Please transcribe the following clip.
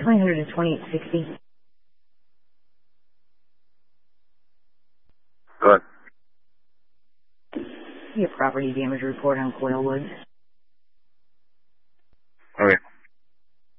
$2,028.60. Good. Your property damage report on Coilwood.